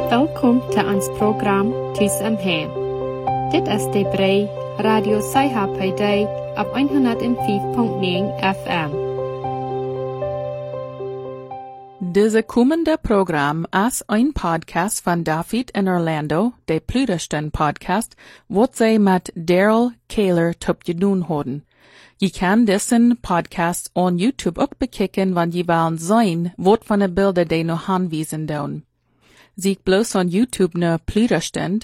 Welkom til ons program Tus om Hem. Dit is de brei Radio Saiha op 105.9 FM. Deze kommende program is een podcast van David en Orlando, de Pludersten podcast, wat zij met Daryl Kaler top gedaan hadden. Je kan deze podcast on YouTube ook bekijken, want je willen zien wat van de beelden die nog aanwijzen doen. Zie bloos on YouTube naar Pludersten,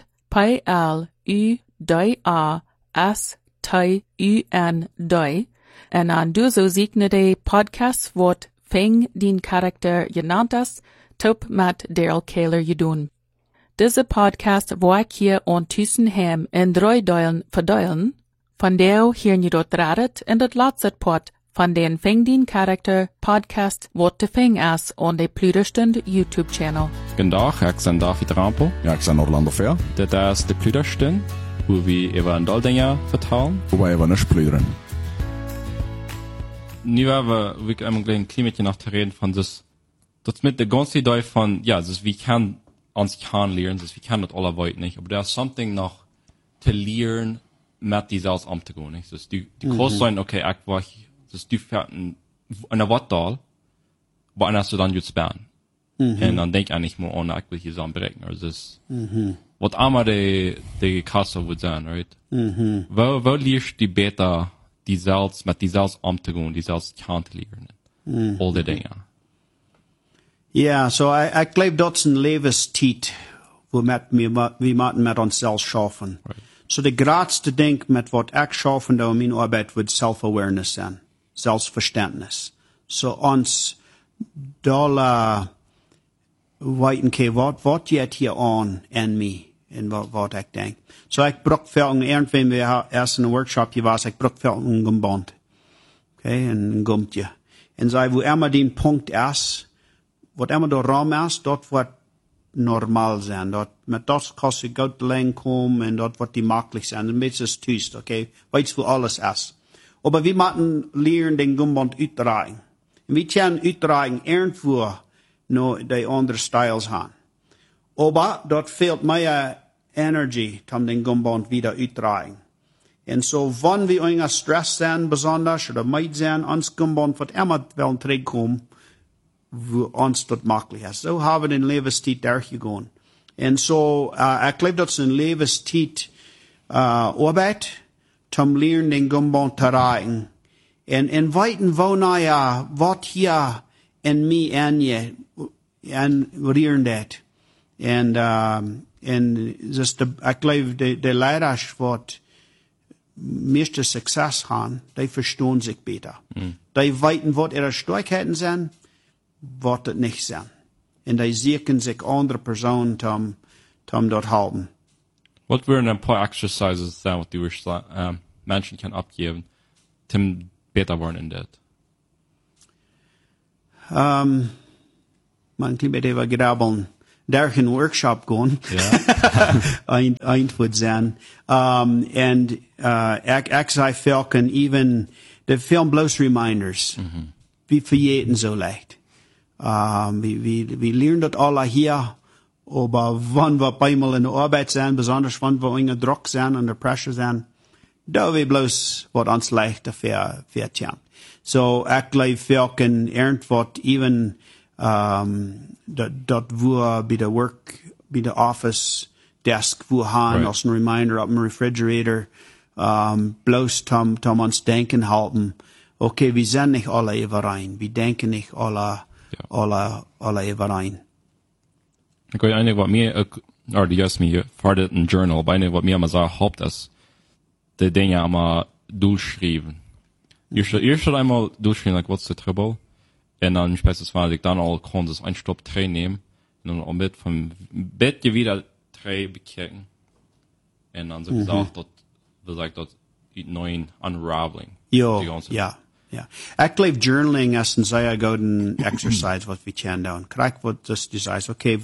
Pludersten, en aan deze zie je de podcast wat Fing din karakter genannt is, top met Daryl Kaler gedaan. Deze podcast wil ik je ondertussen hem in 3 delen verdelen. Van deel hier je dat radet en dat laatste part van den Fing din karakter podcast wat te Fing is on de Pludersten YouTube channel. Goedendag, ik ben David Rampel. Ja, ik ben Orlando Fair. Dit is de Pludersten, hoe we over een dal dingen vertellen. Hoe wij over niks pluderen. Nu hebben we een klein beetje nog te reden van dus dat met de ganze idee van ja, dus we kan ons kan leren, dus we kan dat alle weten niet, maar er is something nog te leren met die zelfs om te gaan, niet? Dus die kost zijn, okay, ik wacht, dus die fährt een wat dal, maar als du dan jetzt sparen. En dan denk ik niet meer aan, ik wil hier zo berekenen, dus wat allemaal de kasse wordt zijn, right? Waar leerst die beter die zelfs met die zelfs om te gaan, die zelfs kan te leren. Al die dingen. Ja, so ik geloof dat is een levenstijd, we moeten met onszelf schaffen. Right. So de grootste ding met wat ik schaffen door mijn arbeid wordt self-awareness zijn, zelfverständnis. So ons dolle weten, wat jet hier aan en mij, en wat ik denk. So ik bruk veel, irgendwann we eerst in een workshop je was, ik bruk veel een gemband. Okay, een gumpje. En zei, wo immer die punt is, wat immer de raam is, dat wordt normaal zijn. Dat, met dat kost je goed lang komen en dat wordt die makkelijk zijn. Een beetje is thuis, okay? Weet je, wo alles is. Maar we moeten leren den gumband uitdraaien. En we kunnen uitdraaien irgendwo naar die andere styles gaan. Maar dat fehlt meer energy om den gumband wieder uitdraaien. En so, wann wir in Stress zijn, besonders, oder meid zijn, ons gumband wird immer wel terugkomen, wo uns das möglich ist. So haben wir den Lebenszeit durchgegangen. Und so, ich glaube, das ist ein Lebenszeit, Arbeit, zum Lernen den Gumband zu erreichen. Und weiten, wo naja, was hier in mir an je, an rieren das. Und das ich glaube, die Lehrer, was meiste Success haben, die verstehen sich besser. Die weiten, was ihre Stärkeiten sind, wat het niet zijn. En die zieken zich andere personen om dat helpen. Wat wären ein paar exercises zijn wat die mensen kan opgeven, om beter worden in dat? Man kan bij de grabbeln. Daar een workshop gaan. Ja. Eind wordt zijn. En ik zei velken, even, de film bloos reminders. Wie vergeten zo leicht. We leren dat alle hier, aber wann wir einmal in der Arbeit sind, besonders wann wir unter Druck sind, under pressure sind, da wir bloß wat uns leichter vertjan. So, ich glaube, wir können irgendwas even, dat wo bei der Work, bei der Office Desk, wo haben, als ein Reminder auf dem Refrigerator, bloß tom uns denken halten, okay, wir sind nicht alle überein, wir denken nicht alle overeen. Ik weet eigenlijk wat meer, or die juist meer, voor dit een journal, bijna wat meer maar zo hoopt is, de dingen allemaal doorschrijven. Eerst einmal durchschreiben, like, what's the trouble? En dan specifisch ik dan al gewoon dus een stop 3 nemen, en dan al met van bed je weer 3 bekijken. En dan zo gezegd dat het neuen unraveling. Ja. Ja, ik geloof journaling is een zeer gouden exercise wat we kunnen doen. Krijg wat dus die zegt, oké,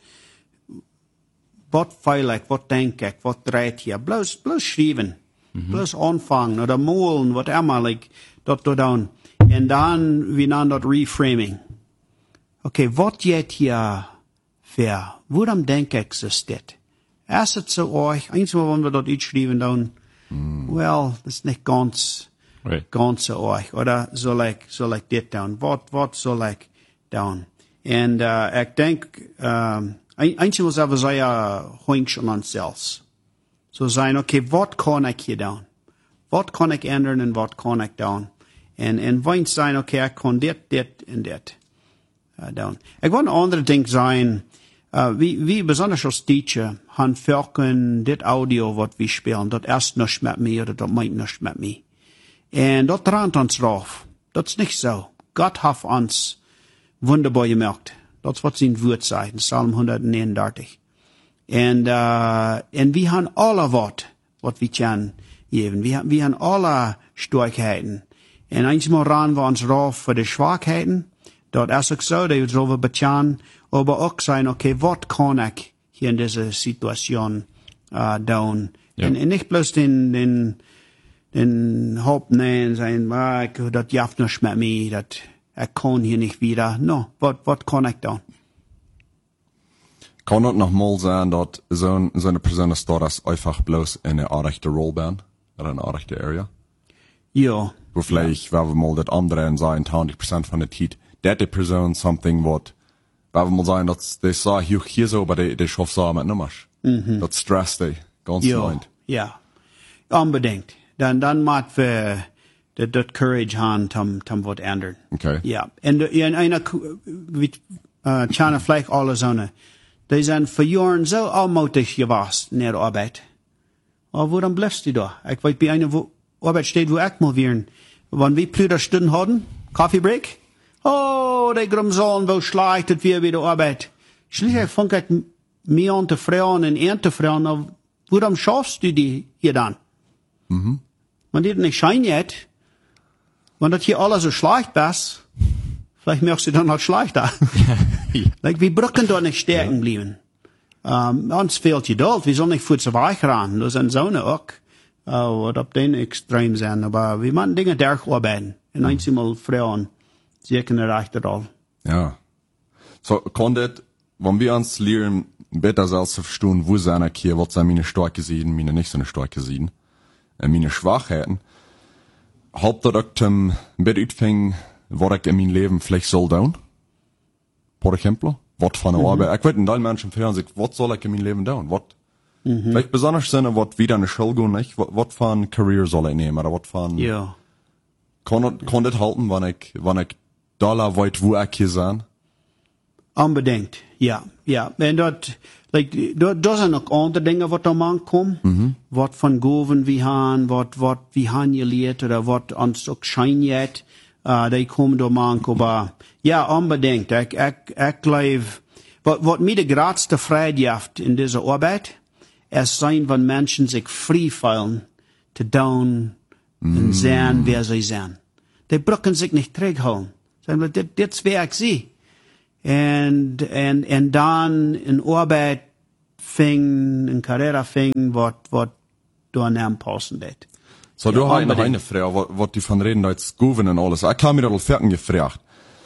wat feil ik, wat denk ik, wat draait hier, bloos schrijven, bloos aanvangen, oder molen, wat immer, like, dat doen. En dan, we nennen dat reframing. Oké, wat jet hier wer? Woran denke ich, ist das? Ist es so euch? Einmal, wenn wir dort schreiben, dann, well, das ist nicht ganz so euch. Oder soll ich das tun? Was soll ich tun? Und, ich denke, einmal selber sei Hoinch an uns selbst. So sein, okay, was kann ich hier tun? Was kann ich ändern und was kann ich tun? Und wenn ich sein, okay, ich kann das und das tun. Ich will ein anderes Ding sein, wie besonders als Teacher, haben Völken das Audio, was wir spielen, das erst nicht mit mir oder das meint nicht mit mir. Und das dran uns drauf. Das ist nicht so. Gott hat uns wunderbar gemacht. Das wird sein Wort sein, Psalm 139. Und wir haben alle was wir können geben. Wir haben alle Stärkheiten. Und einmal ran wir uns drauf für die Schwachheiten. Dort ist es so, dass wir darüber betjan, aber auch sein, okay, was kann ich hier in dieser Situation tun? Ja. Und nicht bloß den Hauptnehmen sein, das jaft nicht mit mir, das ich kann hier nicht wieder. No, was kann ich tun? Kann das noch mal sein, dass so eine Person ist, dass einfach bloß in eine rechte Rolle bin? Oder eine rechte Area? Ja. Wo vielleicht, wenn wir mal das andere sein, 20% von der Zeit, die Person something, wenn wir mal sagen, dass die sagen, hier so, aber die schafft so mit nimmers. Das stresst die, ganz leid. Ja. Unbedingt. Dann macht wir das Courage haben, zum was ändern. Okay. Ja. Und in einer, wie, China vielleicht alle so die sind für Jahren so allmächtig gewesen in der Arbeit. Aber warum bleibst du da? Ich weiß, bei einer Arbeit steht, wo ich mal wären. Wenn wir Plüderstunden hatten, Kaffeebreak, oh, die Grumsallen, wo schleichtet wir wieder Arbeit. Schließlich fang ich mir an zu fragen und zu fragen, warum schaffst du die hier dann? Wenn die nicht schein jetzt, wenn das hier alles so schlecht ist, vielleicht merkst du dann halt schlechter. Like, wir brücken dort nicht stärken bleiben. Uns fehlt Geduld, wir sollen nicht vor zu weich ran. Das sind so eine auch, was auf den Extrem sind. Aber wir müssen Dinge durcharbeiten. Und einmal fragen, sie können erreichen all. Ja. So, kann das, wenn wir uns lernen, besser selbst zu verstehen, wo sind ich hier, was sind meine starke Seiten, meine nicht so eine starke Seiten, meine Schwachheiten, hauptsächlich ein bisschen utfängen, was ich in meinem Leben vielleicht soll tun. Por ejemplo, was von der Arbeit. Ich weiß, in allen Menschen fragen sich, was soll ich in meinem Leben tun? Was? Vielleicht besonders sind, was wieder in die Schule gehen, nicht? Was für ein Career soll ich nehmen? Oder was für ein, Ja. Kann das halten, wenn ich da weiß, wo ich hier sein? Unbedingt, ja. Und dort sind noch andere Dinge, was da mal kommen. Was von Goven wir haben, was wir haben gelehrt, oder was uns auch scheint jetzt. Die kommen da mal, aber ja, unbedingt. Ich glaube, was mir die größte Freude gibt in dieser Arbeit, es sein, wenn Menschen sich frei fühlen, zu tun und sehen, wer sie sind. Die brücken sich nicht zurückholen. Sagen, das wäre ich sie. Und dann in Arbeit fing, in Karriere fing, was da nicht passen wird. So, du hast noch eine Frage, was die von reden, als Goven und alles. Ich habe mir das fertig gefragt.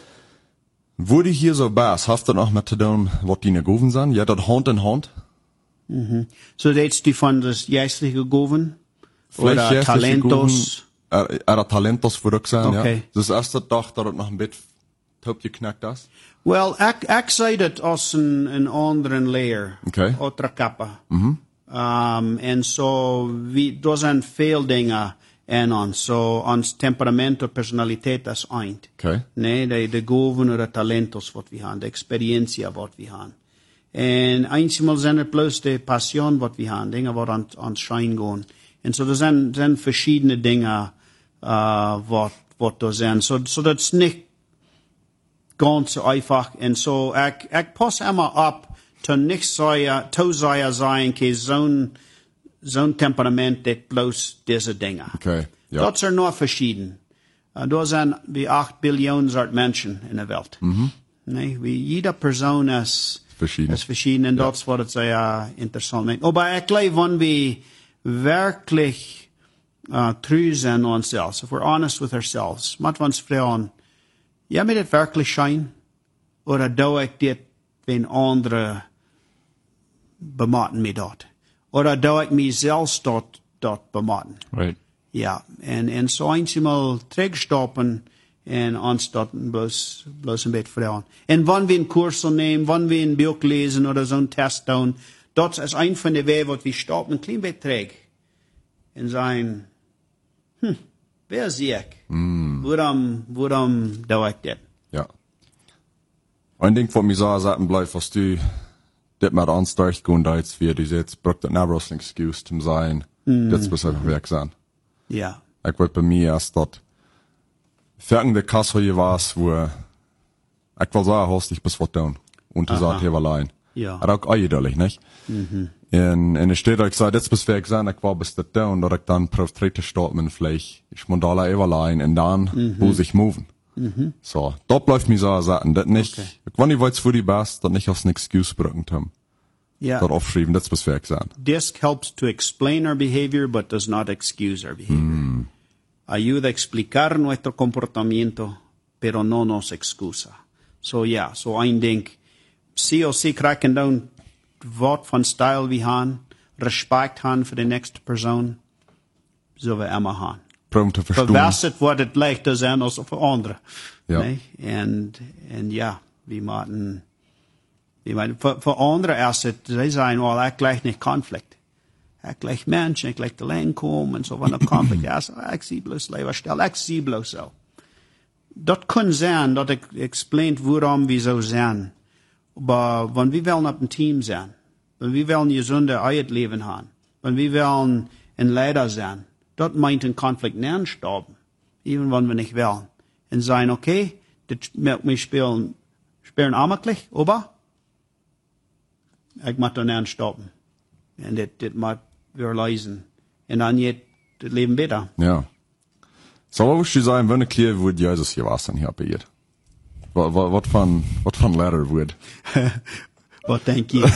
Wo die hier so bist, hast du noch mit zu tun, was die in Goven sind? Ja, das Hand in Hand? So, jetzt die von das jährliche Goven? Vielleicht oder Talentos? Talentos würde ich sagen, okay. Ja. Das erste Tag, dass das noch ein bisschen top geknackt ist? Well, ich sehe das als een anderen Layer. Okay. Otra Kappa. En so, da zijn veel dingen in ons. So, ons temperament of personaliteit is eind. Okay. Nee, de goven oder talentos wat we hebben, de experientie wat we hebben. En eenmaal zijn het plus de passion wat we hebben, dingen wat ons schijn gaan. En so, er zijn verschiedene dingen, wat er zijn. So, dat is niet ganz einfach. Und so, ich passe immer ab, zu nicht sein, zo'n Temperament, das bloß diese Dinge. Okay, ja. Das sind nur verschieden. Da sind wie 8 Billionen Menschen in der Welt. Nee, wie jede Person ist verschieden. Und das wird sehr interessant. Aber ich glaube, wenn wir wirklich true sind uns selbst, if we're honest with ourselves, manchmal uns fragen, ja, mir das wirklich schein? Oder do ich das wenn andere bematen mir dort. Oder da ich mich selbst dort bematen. Right. Ja, en so einmal terugstoppen en ons dort bloß ein bisschen vertrauen. En wann wir einen Kurs nehmen, wann wir ein Buch lesen oder so einen Test tun, dort ist ein von den Wegen, wo wir stoppen, ein klein bisschen träg. Und sagen, wer sehe ich? Warum da ich das? Ja. Ein Ding, was mir sagen bleibt, was du, das mit uns durchgehen, da jetzt wie, du jetzt, braucht das nicht bloß eine Excuse zum sein, das muss einfach weg sein. Ja. Ich wollte bei mir erst dort, folgende Kasse hier war's, wo, ich will sagen, hast dich bis was tun. Und du sagst, hier war allein. Ja. Aber auch eindeutig, nicht? En er steht, ich sage, jetzt bis weg sein, ich war bis das da, und ich dann pro dritte starten, vielleicht, ich muss da allein, und dann, muss ich moven. So, dort läuft mir so Sachen, das nicht, ich war nicht weit für die Best, das nicht als eine Excuse brücken haben. Ja. Dort aufschreiben, das bis weg sein. This helps to explain our behavior, but does not excuse our behavior. Ayuda a explicar nuestro comportamiento, pero no nos excusa. So, ja, so ein Ding. Sí o sí cracken down wat van style we haben, Respekt haben für die nächste Person, so wir immer haben. Proben zu verstehen. Verwässert wordt het leichter zijn als voor anderen. Ja. Nee? En ja, wir machen, für andere erst, sie sagen, well, ich gleich nicht Konflikt. Ich gleich Mensch, ich gleich allein kommen, und so, wenn ein Konflikt ist, ich sie bloß lieber stellen, ich sie bloß so. Das kann sein, dass ich explaint, warum wir so sein. Aber wenn wir wollen auf dem Team sein, wenn wir wollen gesunde Leben haben, wenn wir wollen ein Leiter sein, das meint ein Konflikt nicht stoppen, even wenn wir nicht wollen. Und sagen, okay, das möchte mich spielen amtlich, aber ich muss da nicht stoppen. Und das muss wir leisen. Und dann geht das Leben besser. Ja. So, was würdest du sagen, wenn ich klar würde, Jesus hier was dann hier bei ihr? Was von Lehrer würde? Was denk je?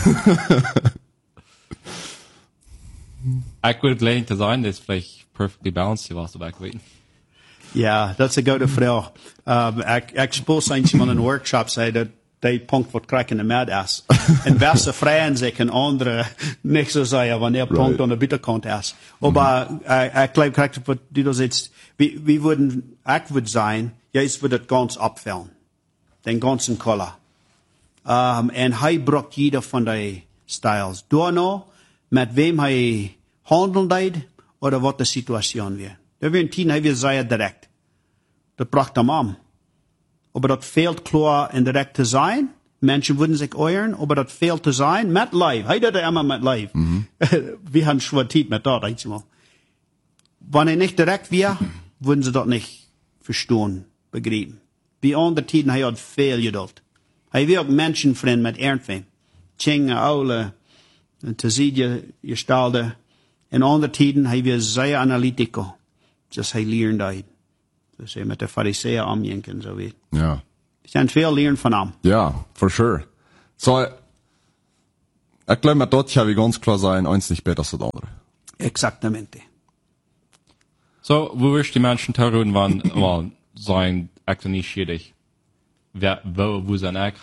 Ich würde gleich zu sein, das ist vielleicht perfectly balanced, was du wegweten. Ja, dat is een goede vraag. Ik suppose einmal in een workshop zei dat die Punkt wat krijgen de med is. En beste vrienden zich en andere niks zo zeggen wanneer Punkt aan de bitterkant is. Maar ik geloof krijgt wat du da sitzt. Wie würden, ich würde sein, jetzt wird das ganz abfällen. Den ganzen Color. En hij braucht jeder von den Styles. Du noch, mit wem hij handeln deed, oder wat de Situation wäre. Da wir in Tien, hij wir sehr direkt. Das bracht am Arm. Aber das fehlt klar und direkt zu sein. Menschen würden sich euren, aber das fehlt zu sein mit live. Hij doet immer mit live. Wir haben schon Zeit mit dort, einmal. Wenn er nicht direkt wäre, würden sie das nicht verstehen, begreifen. Wie andere Tiden, hij hat viel Geduld. Hij will auch Menschenfreund mit irgendwem. Tjinge, Aule, zu sehen, gestalten. In andere Tiden, hij will sehr analytico. Dus hij leert dat. Dus hij met de Pharisäer omjenken, zo weet. Ja. Ich kann viel lernen von ihm. Ja, for sure. So, ich glaube, mit dort habe ich ganz klar sein, eins nicht besser als das andere. Exactamente. So, wo wirst die Menschen tun, wann sein echt nicht schädig? Wo sein echt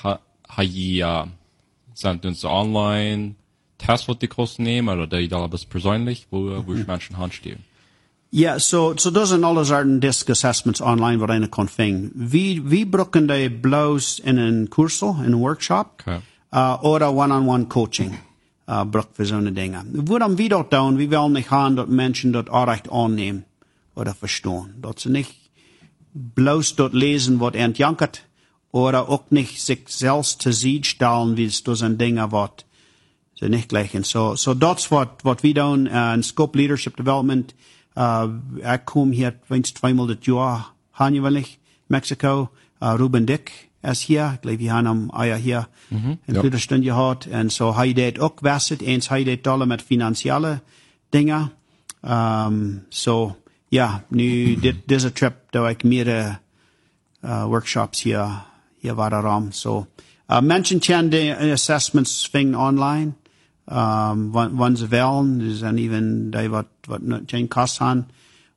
sind uns online Tests, was die Kosten nehmen, oder die da bis persönlich, wo die Menschen handstehen? Ja, so das sind alle Arten Disk Assessments online, was einer kann finden. Wie brauchen die bloß in einen Kurs, in einen Workshop, Okay. oder One-on-One Coaching, braucht für so eine Dinge. Woran wir dort tun, wir wollen nicht haben, dass Menschen dort auch recht annehmen oder verstehen. Dass sie nicht bloß dort lesen, was entjankert, oder auch nicht sich selbst zu sehen stellen, wie es das ein Dinge, was sie nicht gleichen. So das, was wir tun, in Scope Leadership Development, ich komme hier zweimal das Jahr, annually, Mexiko, Ruben Dick ist hier, ich glaube, wir haben Eier hier in Blüterstunde gehabt, und so, hij deed auch wasset, eins, hij deed alle mit finanzielle Dinge, so, ja, nu, diese Trip, da ich mehrere, Workshops hier war darum, so, Menschen kennen die Assessments fingen online, wann sie wollen, das sind even die, was kein Kost haben,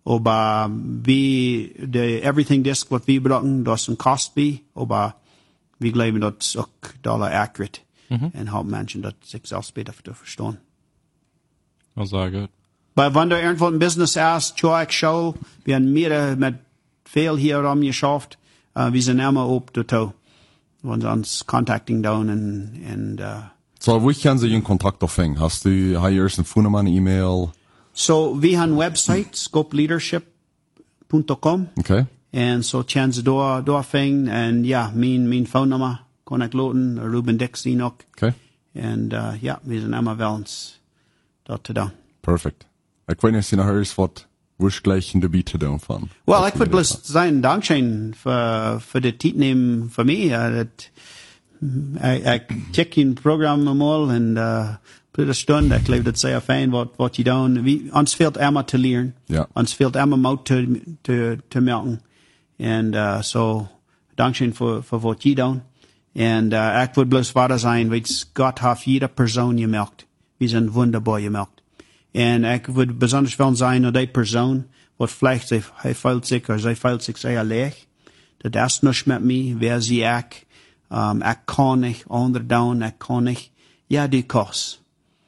aber wie, die Everything Disk, was wir brauchen, das ist ein Kost bei, aber wir glauben, das ist auch dollar accurate. Und haben Menschen, das sich selbst besser zu verstehen. Das war gut. Weil wenn du irgendwo ein Business hast, schau, wir haben mehr mit viel hier rumgeschafft, wir sind immer ob dazu. Und uns contacting down und So, wo kann sie in Kontakt aufhängen? Hast du hier erst eine Phone-Nummer, eine E-Mail? So, wir haben Website, scopeleadership.com. Okay. Und so können sie da aufhängen. Und ja, mein Phone-Nummer kann ich laden, Ruben Dixie noch. Okay. Und ja, wir sind immer willens, dort zu tun. Perfect. Ich weiß nicht, noch hörst, wo ich gleich in der Biete tun von. Well, ich würde bloß sagen, Dankeschön für die Zeit nehmen für mich. Ich check ein Programm mal und eine Stunde. Ich glaube, das ist sehr fein, was die tun. Uns fehlt immer zu lernen. Ja. Uns fehlt immer Mut zu merken. Und so, Dankeschön für was die tun. Und ich würde bloß weiter sein, weil Gott hat jede Person gemerkt. Wir sind wunderbar gemerkt. Und ich würde besonders wollen sein, dass die Person, was vielleicht sie fühlt sich sehr leicht, das ist nicht mit mir, wer sie ich kann nicht, andere down, ich kann nicht. Ja, die kost.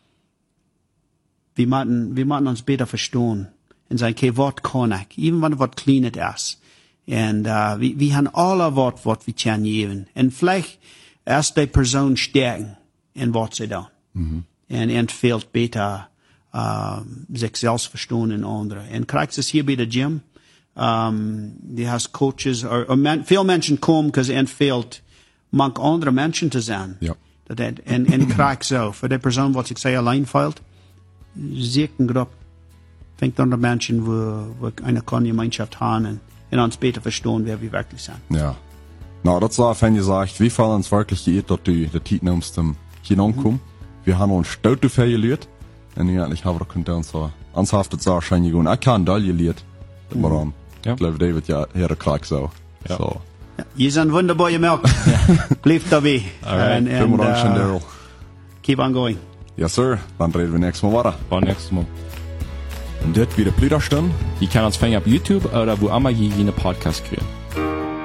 Wir müssen uns besser verstehen. Und sagen, okay, was kann ich? Even wenn was kleines ist. Und wir haben alle was wir können geben. Und vielleicht erst die Person stärken in was sie tun. Und fehlt besser sich selbst verstehen in andere. Und kriegst es hier bei der Gym, die hast Coaches, viele Menschen kommen, because fehlt manch andere Menschen zu sein. Ja. Und kriegst so, für die Person, was ich sage, allein fehlt, sieht eine Gruppe, fängt andere Menschen, wo eine Gemeinschaft haben und uns besser verstehen, wer wir wirklich sind. Ja. Nou, dat is wenn je zegt, wie fallen ons wirklich geëerd dat u de tijd noemt hier aankomt. Wir haben uns stout te veel geleerd. En eigenlijk hebben we dat ons anshaftet zo wahrscheinlich gewoon. Ik kan dat geleerd. Maar dan, Ja. ik geloof David, ja, hier krijg zo. Ja. So. Ja, je zijn wunderbar gemerkt. Blijf dabei. Alright. Vielen Dank, Daryl. Keep on going. Yes, sir. Dan reden we nächstes Mal weiter. Bis nächstes Mal. Und dit wieder Plüderstunde. Je kan ons vangen op YouTube oder wo immer je jene Podcast kriegen.